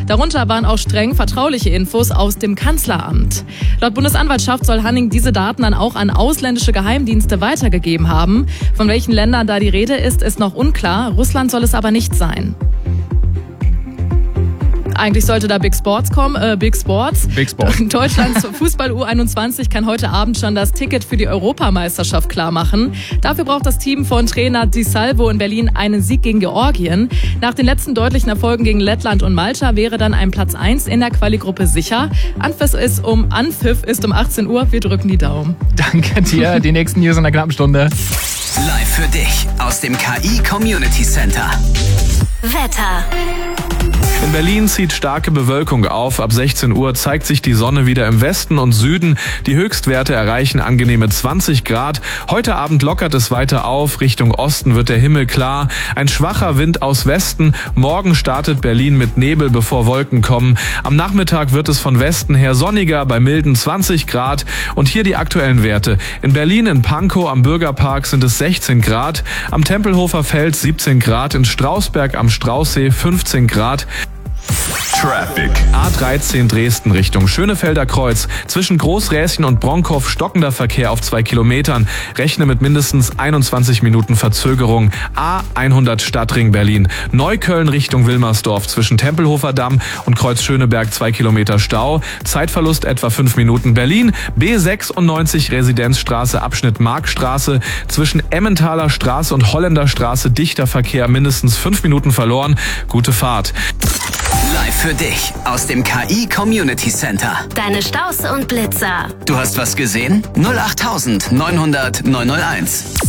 Darunter waren auch streng vertrauliche Infos aus dem Kanzleramt. Laut Bundesanwaltschaft soll Hanning diese Daten dann auch an ausländische Geheimdienste weitergegeben haben. Von welchen Ländern da die Rede ist noch unklar. Russland soll es aber nicht sein. Eigentlich sollte da Big Sports kommen. Big Sports. Deutschlands Fußball U21 kann heute Abend schon das Ticket für die Europameisterschaft klarmachen. Dafür braucht das Team von Trainer Di Salvo in Berlin einen Sieg gegen Georgien. Nach den letzten deutlichen Erfolgen gegen Lettland und Malta wäre dann ein Platz 1 in der Quali-Gruppe sicher. Anpfiff ist um 18 Uhr. Wir drücken die Daumen. Danke dir. Die nächsten News in einer knappen Stunde. Live für dich aus dem KI Community Center. Wetter. In Berlin zieht starke Bewölkung auf. Ab 16 Uhr zeigt sich die Sonne wieder im Westen und Süden. Die Höchstwerte erreichen angenehme 20 Grad. Heute Abend lockert es weiter auf. Richtung Osten wird der Himmel klar. Ein schwacher Wind aus Westen. Morgen startet Berlin mit Nebel, bevor Wolken kommen. Am Nachmittag wird es von Westen her sonniger bei milden 20 Grad. Und hier die aktuellen Werte. In Berlin in Pankow am Bürgerpark sind es 16 Grad. Am Tempelhofer Feld 17 Grad. In Strausberg am Straußsee 15 Grad. Traffic. A13 Dresden Richtung Schönefelder Kreuz. Zwischen Großräschen und Bronkow stockender Verkehr auf 2 Kilometern. Rechne mit mindestens 21 Minuten Verzögerung. A100 Stadtring Berlin. Neukölln Richtung Wilmersdorf. Zwischen Tempelhofer Damm und Kreuz Schöneberg 2 Kilometer Stau. Zeitverlust etwa 5 Minuten. Berlin B96 Residenzstraße Abschnitt Markstraße. Zwischen Emmentaler Straße und Holländer Straße dichter Verkehr. Mindestens 5 Minuten verloren. Gute Fahrt. Live für dich aus dem KI Community Center. Deine Staus und Blitzer. Du hast was gesehen? 08900 901.